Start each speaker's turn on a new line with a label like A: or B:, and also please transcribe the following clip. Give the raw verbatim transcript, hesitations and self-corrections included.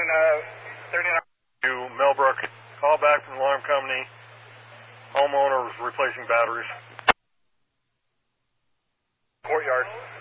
A: uh, thirty-nine.
B: To Millbrook, call back from the alarm company. Homeowner was replacing batteries.
A: Courtyard.